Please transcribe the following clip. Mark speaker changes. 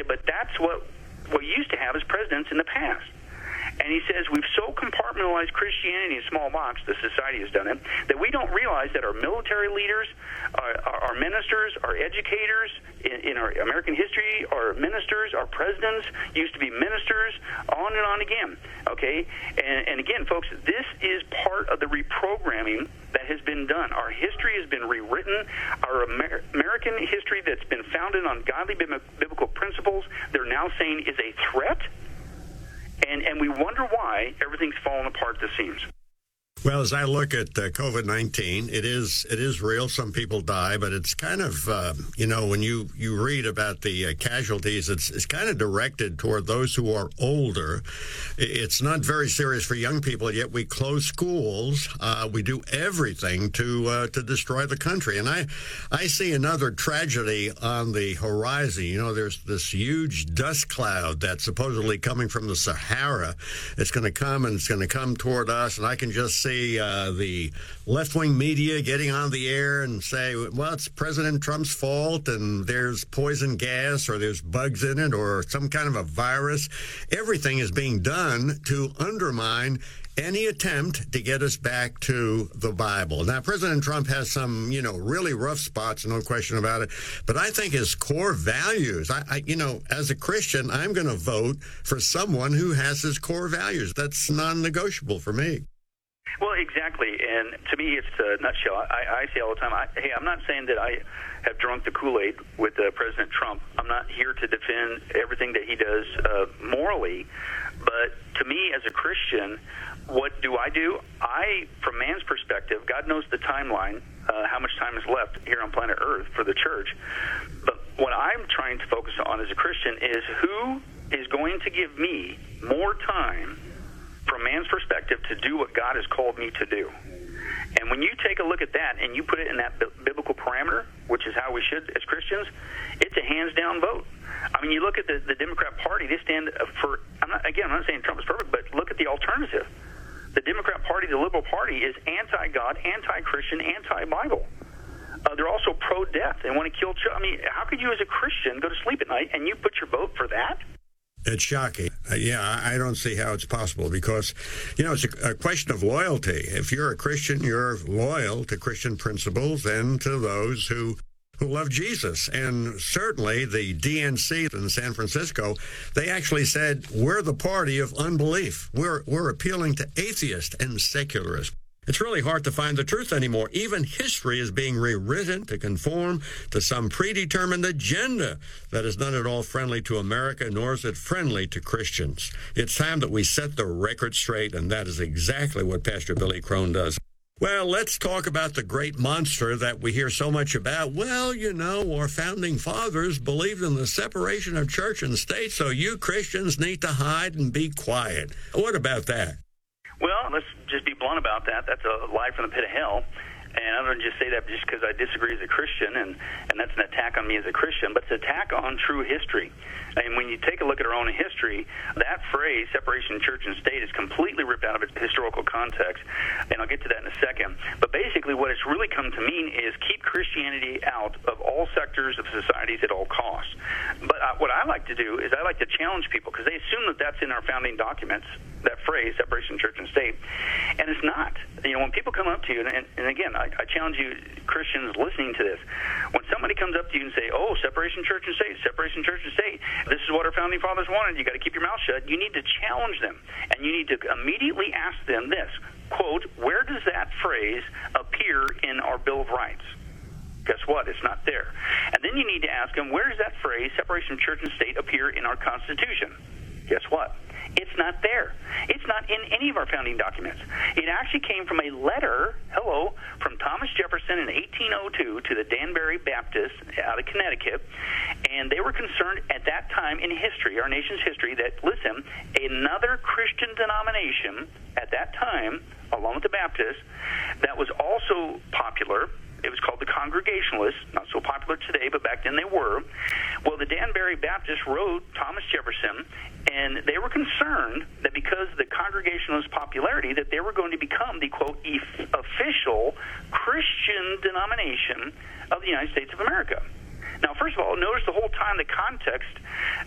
Speaker 1: but that's what we used to have as presidents in the past. And he says we've so compartmentalized Christianity in a small box, the society has done it, that we don't realize that our military leaders, our ministers, our educators in our American history, our ministers, our presidents used to be ministers, on and on again. Okay? And again, folks, this is part of the reprogramming that has been done. Our history has been rewritten. Our American history that's been founded on godly biblical principles, they're now saying is a threat. And we wonder why everything's fallen apart at the seams.
Speaker 2: Well, as I look at COVID-19, it is real. Some people die, but it's kind of, when you read about the casualties, it's kind of directed toward those who are older. It's not very serious for young people, yet we close schools. We do everything to destroy the country. And I see another tragedy on the horizon. You know, there's this huge dust cloud that's supposedly coming from the Sahara. It's going to come, and it's going to come toward us, and I can just see the left-wing media getting on the air and say, well, it's President Trump's fault and there's poison gas or there's bugs in it or some kind of a virus. Everything is being done to undermine any attempt to get us back to the Bible. Now, President Trump has some, really rough spots, no question about it. But I think his core values, as a Christian, I'm going to vote for someone who has his core values. That's non-negotiable for me.
Speaker 1: Well, exactly, and to me, it's a nutshell. I say all the time, I'm not saying that I have drunk the Kool-Aid with President Trump. I'm not here to defend everything that he does morally, but to me, as a Christian, what do? From man's perspective, God knows the timeline, how much time is left here on planet Earth for the church, but what I'm trying to focus on as a Christian is who is going to give me more time from man's perspective to do what God has called me to do. And when you take a look at that and you put it in that biblical parameter, which is how we should as Christians, it's a hands-down vote. I mean, you look at the Democrat Party, they stand for, I'm not saying Trump is perfect, but look at the alternative. The Democrat Party, the Liberal Party, is anti-God, anti-Christian, anti-Bible. They're also pro-death. They want to kill children. I mean, how could you as a Christian go to sleep at night and you put your vote for that?
Speaker 2: It's shocking. I don't see how it's possible because, it's a question of loyalty. If you're a Christian, you're loyal to Christian principles and to those who love Jesus. And certainly the DNC in San Francisco, they actually said, we're the party of unbelief. We're appealing to atheists and secularists. It's really hard to find the truth anymore. Even history is being rewritten to conform to some predetermined agenda that is not at all friendly to America, nor is it friendly to Christians. It's time that we set the record straight, and that is exactly what Pastor Billy Crone does. Well, let's talk about the great monster that we hear so much about. Well, our founding fathers believed in the separation of church and state, so you Christians need to hide and be quiet. What about that?
Speaker 1: Well, let's just be blunt about that. That's a lie from the pit of hell. And I don't just say that just because I disagree as a Christian, and that's an attack on me as a Christian, but it's an attack on true history. And when you take a look at our own history, that phrase, separation of church and state, is completely ripped out of its historical context, and I'll get to that in a second. But basically what it's really come to mean is keep Christianity out of all sectors of societies at all costs. But what I like to do is I like to challenge people, because they assume that that's in our founding documents, that phrase, separation of church and state, and it's not. When people come up to you, and again, I challenge you, Christians listening to this, when somebody comes up to you and say, oh, separation church and state, separation church and state, this is what our founding fathers wanted, you got to keep your mouth shut, you need to challenge them, and you need to immediately ask them this, quote, where does that phrase appear in our Bill of Rights? Guess what? It's not there. And then you need to ask them, where does that phrase, separation of church and state, appear in our Constitution? Guess what? It's not there. It's not in any of our founding documents. It actually came from a letter, from Thomas Jefferson in 1802 to the Danbury Baptists out of Connecticut, and they were concerned at that time in history, our nation's history, that, listen, another Christian denomination at that time, along with the Baptists, that was also popular. It was called the Congregationalists, not so popular today, but back then they were. Well, the Danbury Baptists wrote Thomas Jefferson, and they were concerned that because of the Congregationalist popularity, that they were going to become the, quote, official Christian denomination of the United States of America. Now, first of all, notice the whole time the context